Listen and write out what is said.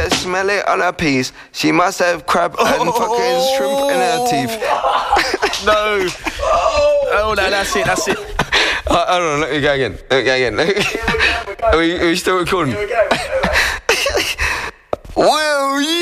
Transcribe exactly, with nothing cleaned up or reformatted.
get smelly on her piece. She must have crab and fucking shrimp in her teeth. No. Oh, no, that's it, that's it. Uh, hold on, let me go again. Let me go again. Are we, are we still recording? Well, yeah.